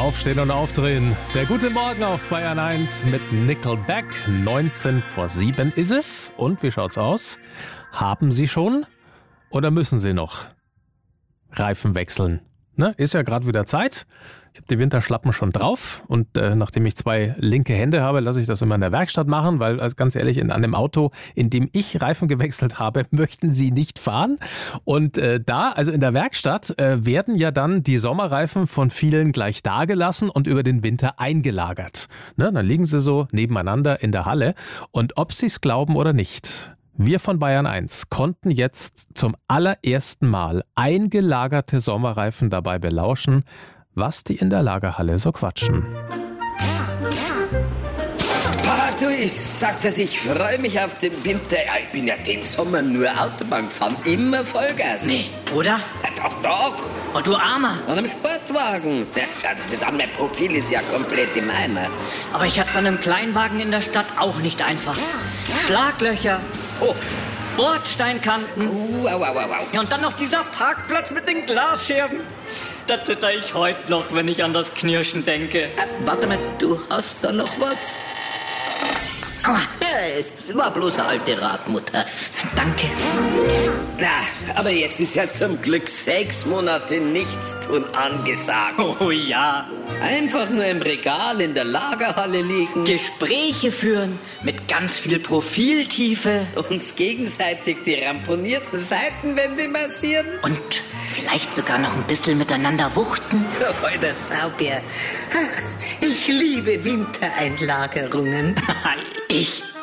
Aufstehen und aufdrehen. Der gute Morgen auf Bayern 1 mit Nickelback. 19 vor 7 ist es. Und wie schaut's aus? Haben Sie schon oder müssen Sie noch Reifen wechseln? Ne? Ist ja gerade wieder Zeit. Ich habe die Winterschlappen schon drauf und nachdem ich 2 linke Hände habe, lasse ich das immer in der Werkstatt machen, weil ganz ehrlich, an dem Auto, in dem ich Reifen gewechselt habe, möchten Sie nicht fahren. Und also in der Werkstatt, werden ja dann die Sommerreifen von vielen gleich dagelassen und über den Winter eingelagert. Ne? Dann liegen sie so nebeneinander in der Halle und ob Sie es glauben oder nicht, wir von Bayern 1 konnten jetzt zum allerersten Mal eingelagerte Sommerreifen dabei belauschen, was die in der Lagerhalle so quatschen. Du, ich sag das, ich freue mich auf den Winter. Ja, ich bin ja den Sommer nur Autobahn gefahren, immer Vollgas. Nee, oder? Ja, doch. Oh, du Armer. An einem Sportwagen. Ja, das andere Profil ist ja komplett im Eimer. Aber ich hatte es an einem Kleinwagen in der Stadt auch nicht einfach. Schlaglöcher. Oh. Bordsteinkanten. Au. Ja, und dann noch dieser Parkplatz mit den Glasscherben. Da zitter ich heute noch, wenn ich an das Knirschen denke. Warte mal, du hast da noch was? Aua. Ja, war bloß eine alte Radmutter. Danke. Na, aber jetzt ist ja zum Glück 6 Monate Nichtstun angesagt. Oh ja. Einfach nur im Regal in der Lagerhalle liegen. Gespräche führen mit ganz viel Profiltiefe. Uns gegenseitig die ramponierten Seitenwände massieren. Und vielleicht sogar noch ein bisschen miteinander wuchten. Oh, der Saubär. Ach, ich liebe Wintereinlagerungen. Ich